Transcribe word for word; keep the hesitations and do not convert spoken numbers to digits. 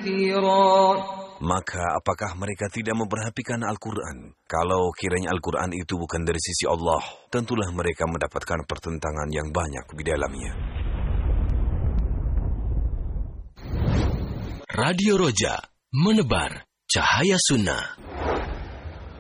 كثيرا. Maka apakah mereka tidak memperhatikan Al-Quran? Kalau kiranya Al-Quran itu bukan dari sisi Allah, tentulah mereka mendapatkan pertentangan yang banyak di dalamnya. Radio Roja, menebar cahaya sunnah.